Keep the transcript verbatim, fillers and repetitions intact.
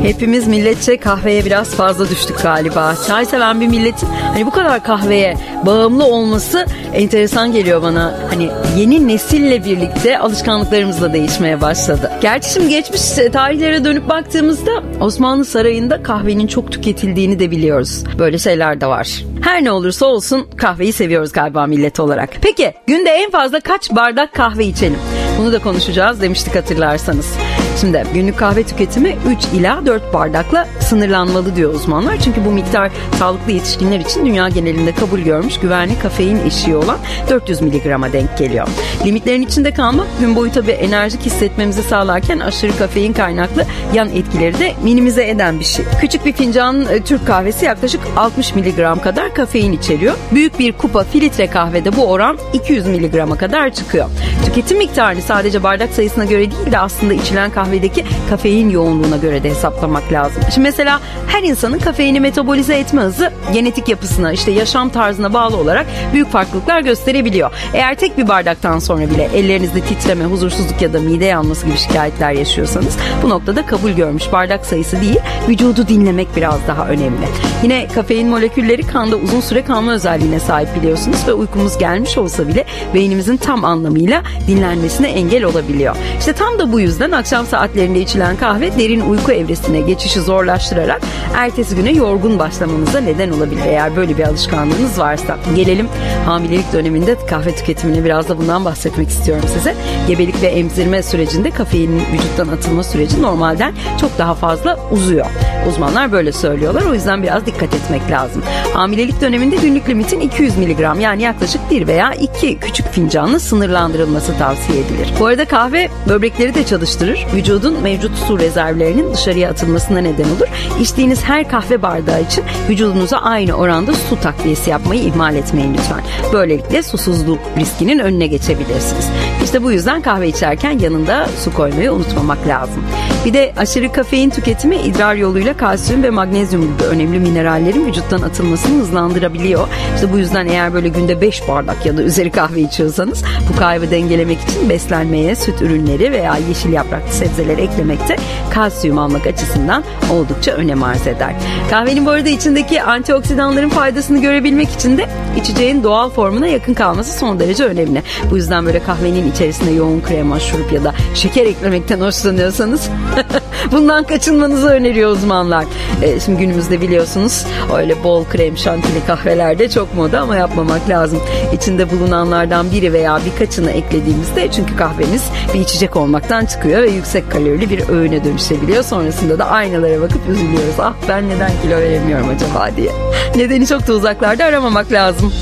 Hepimiz milletçe kahveye biraz fazla düştük galiba. Çay seven bir milletin hani bu kadar kahveye bağımlı olması enteresan geliyor bana. Hani yeni nesille birlikte alışkanlıklarımız da değişmeye başladı. Gerçi şimdi geçmiş tarihlere dönüp baktığımızda Osmanlı Sarayı'nda kahvenin çok tüketildiğini de biliyoruz. Böyle şeyler de var. Her ne olursa olsun kahveyi seviyoruz galiba millet olarak. Peki günde en fazla kaç bardak kahve içelim? Bunu da konuşacağız demiştik hatırlarsanız. Şimdi günlük kahve tüketimi üç ila dört bardakla sınırlanmalı diyor uzmanlar. Çünkü bu miktar sağlıklı yetişkinler için dünya genelinde kabul görmüş güvenli kafein eşiği olan dört yüz miligrama denk geliyor. Limitlerin içinde kalmak gün boyu tabii enerjik hissetmemizi sağlarken aşırı kafein kaynaklı yan etkileri de minimize eden bir şey. Küçük bir fincan Türk kahvesi yaklaşık altmış miligram kadar kafein içeriyor. Büyük bir kupa filtre kahvede bu oran iki yüz miligrama kadar çıkıyor. Tüketim miktarını sadece bardak sayısına göre değil de aslında içilen kahvedeki kafein yoğunluğuna göre de hesaplamak lazım. Şimdi mesela her insanın kafeini metabolize etme hızı genetik yapısına, işte yaşam tarzına bağlı olarak büyük farklılıklar gösterebiliyor. Eğer tek bir bardaktan sonra bile ellerinizde titreme, huzursuzluk ya da mide yanması gibi şikayetler yaşıyorsanız bu noktada kabul görmüş bardak sayısı değil, vücudu dinlemek biraz daha önemli. Yine kafein molekülleri kanda uzun süre kalma özelliğine sahip biliyorsunuz ve uykumuz gelmiş olsa bile beynimizin tam anlamıyla dinlenmesine engel olabiliyor. İşte tam da bu yüzden akşam saatlerinde içilen kahve derin uyku evresine geçişi zorlaştırarak ertesi güne yorgun başlamanıza neden olabilir eğer böyle bir alışkanlığınız varsa. Gelelim hamilelik döneminde kahve tüketimine, biraz da bundan bahsetmek istiyorum size. Gebelik ve emzirme sürecinde kafeinin vücuttan atılma süreci normalden çok daha fazla uzuyor. Uzmanlar böyle söylüyorlar, o yüzden biraz dikkat etmek lazım. Hamilelik döneminde günlük limitin iki yüz miligram yani yaklaşık bir veya iki küçük fincanla sınırlandırılması tavsiye edilir. Bu arada kahve böbrekleri de çalıştırır. Vücudun mevcut su rezervlerinin dışarıya atılmasına neden olur. İçtiğiniz her kahve bardağı için vücudunuza aynı oranda su takviyesi yapmayı ihmal etmeyin lütfen. Böylelikle susuzluk riskinin önüne geçebilirsiniz. İşte bu yüzden kahve içerken yanında su koymayı unutmamak lazım. Bir de aşırı kafein tüketimi idrar yoluyla kalsiyum ve magnezyum gibi önemli minerallerin vücuttan atılmasını hızlandırabiliyor. İşte bu yüzden eğer böyle günde beş bardak ya da üzeri kahve içiyorsanız bu kaybı dengelemek için beslenmeye süt ürünleri veya yeşil yapraklı sebzeleri eklemekte kalsiyum almak açısından oldukça önem arz eder. Kahvenin bu arada içindeki antioksidanların faydasını görebilmek için de içeceğin doğal formuna yakın kalması son derece önemli. Bu yüzden böyle kahvenin içerisine yoğun krema, şurup ya da şeker eklemekten hoşlanıyorsanız bundan kaçınmanızı öneriyor uzmanlar. E, şimdi günümüzde biliyorsunuz öyle bol krem şantili kahvelerde çok moda ama yapmamak lazım. İçinde bulunanlardan biri veya birkaçını eklediğimizde çünkü kahvemiz bir içecek olmaktan çıkıyor ve yüksek kalorili bir öğüne dönüşebiliyor. Sonrasında da aynalara bakıp üzülüyoruz. Ah ben neden kilo veremiyorum acaba diye. Nedeni çok da uzaklarda aramamak lazım.